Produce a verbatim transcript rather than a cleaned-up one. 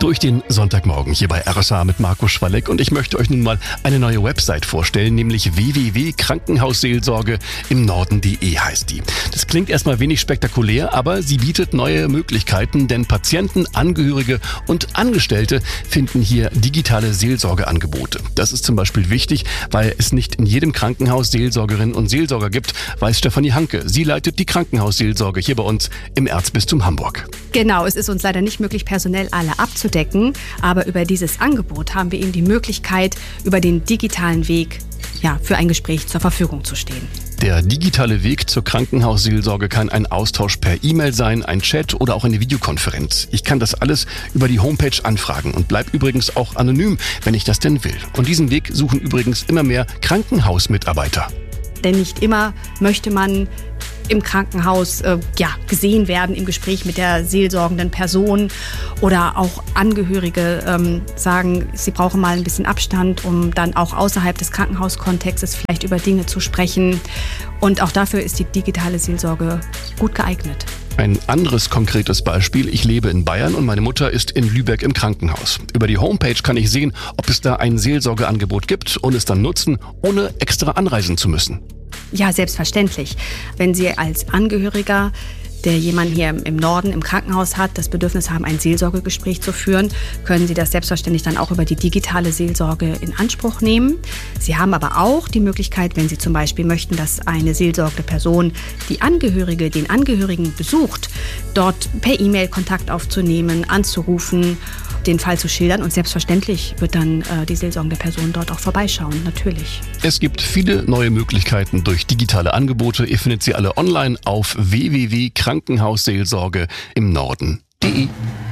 durch den Sonntagmorgen hier bei R S A mit Marco Schwalleck und ich möchte euch nun mal eine neue Website vorstellen, nämlich w w w punkt krankenhausseelsorge im Norden punkt de heißt die. Das klingt erstmal wenig spektakulär, aber sie bietet neue Möglichkeiten, denn Patienten, Angehörige und Angestellte finden hier digitale Seelsorgeangebote. Das ist zum Beispiel wichtig, weil es nicht in jedem Krankenhaus Seelsorgerinnen und Seelsorger gibt, weiß Stefanie Hanke. Sie leitet die Krankenhausseelsorge hier bei uns im Erzbistum Hamburg. Genau, es ist uns leider nicht möglich, personell alle abzudecken, aber über dieses Angebot haben wir Ihnen die Möglichkeit, über den digitalen Weg ja, für ein Gespräch zur Verfügung zu stehen. Der digitale Weg zur Krankenhausseelsorge kann ein Austausch per E-Mail sein, ein Chat oder auch eine Videokonferenz. Ich kann das alles über die Homepage anfragen und bleib übrigens auch anonym, wenn ich das denn will. Und diesen Weg suchen übrigens immer mehr Krankenhausmitarbeiter. Denn nicht immer möchte man im Krankenhaus äh, ja, gesehen werden im Gespräch mit der seelsorgenden Person oder auch Angehörige ähm, sagen, sie brauchen mal ein bisschen Abstand, um dann auch außerhalb des Krankenhauskontextes vielleicht über Dinge zu sprechen. Und auch dafür ist die digitale Seelsorge gut geeignet. Ein anderes konkretes Beispiel. Ich lebe in Bayern und meine Mutter ist in Lübeck im Krankenhaus. Über die Homepage kann ich sehen, ob es da ein Seelsorgeangebot gibt und es dann nutzen, ohne extra anreisen zu müssen. Ja, selbstverständlich. Wenn Sie als Angehöriger, der jemanden hier im Norden im Krankenhaus hat, das Bedürfnis haben, ein Seelsorgegespräch zu führen, können Sie das selbstverständlich dann auch über die digitale Seelsorge in Anspruch nehmen. Sie haben aber auch die Möglichkeit, wenn Sie zum Beispiel möchten, dass eine seelsorgende Person die Angehörige, den Angehörigen besucht, dort per E-Mail Kontakt aufzunehmen, anzurufen, den Fall zu schildern und selbstverständlich wird dann äh, die seelsorgende Person dort auch vorbeischauen, natürlich. Es gibt viele neue Möglichkeiten durch digitale Angebote. Ihr findet sie alle online auf w w w punkt krankenhausseelsorge im Norden punkt de.